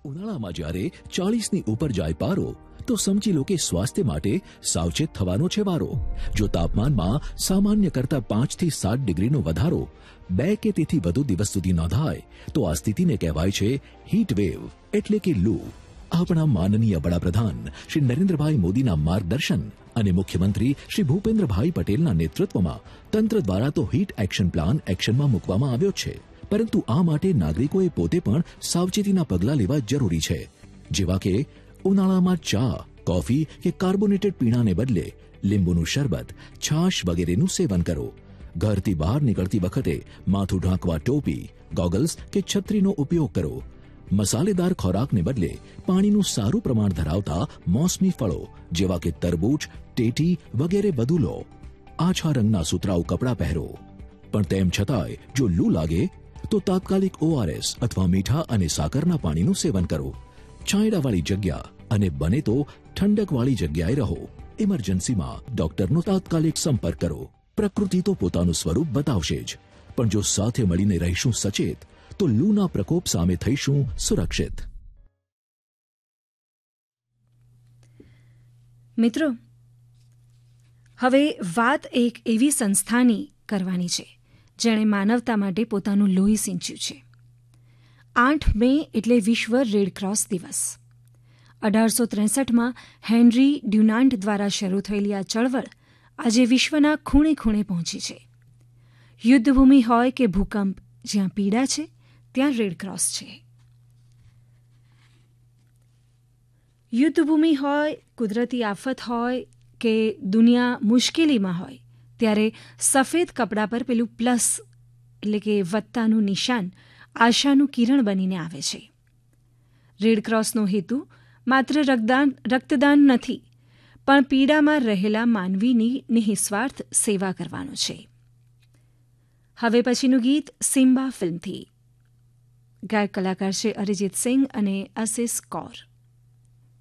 ઉનાળામાં જ્યારે 40ની ઉપર જાય પારો તો સમજી લો કે સ્વાસ્થ્ય માટે સાવચેત થવાનો છે વારો. જો તાપમાનમાં સામાન્ય કરતા 5 થી 7 ડિગ્રીનો વધારો 2 કે તેથી વધુ દિવસ સુધી નોંધાય તો આ સ્થિતિને કહેવાય છે હીટ વેવ એટલે કે લૂ. આપણા માનનીય વડાપ્રધાન શ્રી નરેન્દ્રભાઈ મોદીના માર્ગદર્શન અને મુખ્યમંત્રી શ્રી ભૂપેન્દ્રભાઈ પટેલના નેતૃત્વમાં તંત્ર દ્વારા તો હીટ એક્શન પ્લાન એક્શનમાં મૂકવામાં આવ્યો છે, પરંતુ આ માટે નાગરિકોએ પોતે પણ સાવચેતીના પગલાં લેવા જરૂરી છે, જેવા કે ઉનાળામાં ચા, કોફી કે કાર્બોનેટેડ પીણાને બદલે લીંબુનું શરબત, છાશ વગેરેનું સેવન કરો. ઘરથી બહાર નીકળતી વખતે માથું ઢાંકવા ટોપી, ગોગલ્સ કે છત્રીનો ઉપયોગ કરો. મસાલેદાર ખોરાકને બદલે પાણીનું સારું પ્રમાણ ધરાવતા મોસમી ફળો જેવા કે તરબૂચ, ટેટી વગેરે વધુ લો. આછા રંગના સુતરાઉ કપડાં પહેરો. પણ તેમ છતાંય જો લૂ લાગે તો તાત્કાલિક ORS અથવા મીઠા અને સાકરના પાણીનું સેવન કરો. છાંયડાવાળી જગ્યા અને બને તો ઠંડકવાળી જગ્યાએ રહો. ઇમરજન્સીમાં ડોક્ટરનો તાત્કાલિક સંપર્ક કરો. પ્રકૃતિ તો પોતાનું સ્વરૂપ બતાવશે જ, પણ જો સાથે મળીને રહીશું સચેત તો લૂના પ્રકોપ સામે થઈશું સુરક્ષિત. મિત્રો, હવે વાત એક એવી સંસ્થાની કરવાની છે જેણે માનવતા માટે પોતાનું લોહી સિંચ્યું છે. 8 મે એટલે વિશ્વ રેડક્રોસ દિવસ. 1863માં હેનરી ડ્યુનાન્ટ દ્વારા શરૂ થયેલી આ ચળવળ આજે વિશ્વના ખૂણે ખૂણે પહોંચી છે. યુદ્ધભૂમિ હોય કે ભૂકંપ, જ્યાં પીડા છે ત્યાં રેડક્રોસ છે. યુદ્ધભૂમિ હોય, કુદરતી આફત હોય કે દુનિયા મુશ્કેલીમાં હોય ત્યારે સફેદ કપડા પર પેલું પ્લસ એટલે કે વત્તાનું નિશાન આશાનું કિરણ બનીને આવે છે. રેડક્રોસનો હેતુ માત્ર રક્તદાન નથી, પણ પીડામાં રહેલા માનવીની નિઃસ્વાર્થ સેવા કરવાનો છે. હવે પછીનું ગીત સિમ્બા ફિલ્મથી. ગાયક કલાકાર છે અરિજીત સિંહ અને આશિષ કૌર.